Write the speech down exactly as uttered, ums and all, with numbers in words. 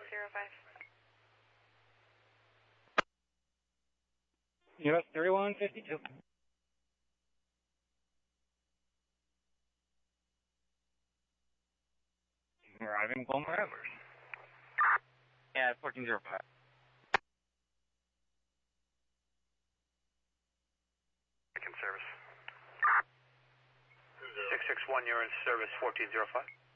zero five. U S thirty-one fifty-two. Arriving Palmer Evers. Yeah, fourteen zero five. Service. six six one, you're in service, fourteen zero five.